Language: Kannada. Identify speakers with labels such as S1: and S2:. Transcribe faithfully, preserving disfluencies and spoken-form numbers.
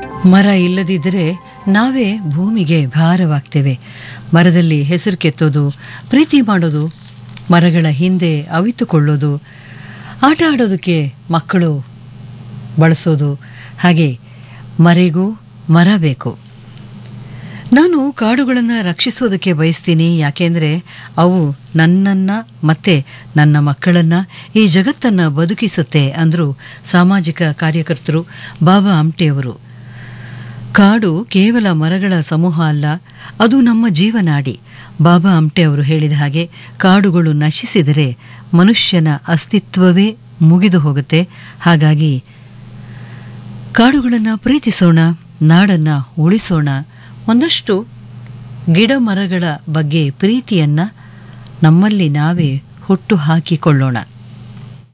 S1: ಮರ ಇಲ್ಲದಿದ್ದರೆ ನಾವೇ ಭೂಮಿಗೆ ಭಾರವಾಗ್ತೇವೆ. ಮರದಲ್ಲಿ ಹೆಸರು ಕೆತ್ತೋದು, ಪ್ರೀತಿ ಮಾಡೋದು, ಮರಗಳ ಹಿಂದೆ ಅವಿತುಕೊಳ್ಳೋದು, ಆಟ ಆಡೋದಕ್ಕೆ ಮಕ್ಕಳು ಬಳಸೋದು, ಹಾಗೆ ಮರೆಗೂ ಮರ ಬೇಕು. ನಾನು ಕಾಡುಗಳನ್ನು ರಕ್ಷಿಸೋದಕ್ಕೆ ಬಯಸ್ತೀನಿ. ಯಾಕೆಂದರೆ ಅವು ನನ್ನನ್ನು ಮತ್ತು ನನ್ನ ಮಕ್ಕಳನ್ನು, ಈ ಜಗತ್ತನ್ನು ಬದುಕಿಸುತ್ತೆ ಅಂದರು ಸಾಮಾಜಿಕ ಕಾರ್ಯಕರ್ತರು ಬಾಬಾ ಆಮ್ಟೆಯವರು. ಕಾಡು ಕೇವಲ ಮರಗಳ ಸಮೂಹ ಅಲ್ಲ, ಅದು ನಮ್ಮ ಜೀವನಾಡಿ. ಬಾಬಾ ಆಮ್ಟೆ ಅವರು ಹೇಳಿದ ಹಾಗೆ ಕಾಡುಗಳು ನಶಿಸಿದರೆ ಮನುಷ್ಯನ ಅಸ್ತಿತ್ವವೇ ಮುಗಿದು ಹೋಗುತ್ತೆ. ಹಾಗಾಗಿ ಕಾಡುಗಳನ್ನು ಪ್ರೀತಿಸೋಣ, ನಾಡನ್ನು ಉಳಿಸೋಣ, ಒಂದಷ್ಟು ಗಿಡ ಮರಗಳ ಬಗ್ಗೆ ಪ್ರೀತಿಯನ್ನು ನಮ್ಮಲ್ಲಿ ನಾವೇ ಹುಟ್ಟು ಹಾಕಿಕೊಳ್ಳೋಣ.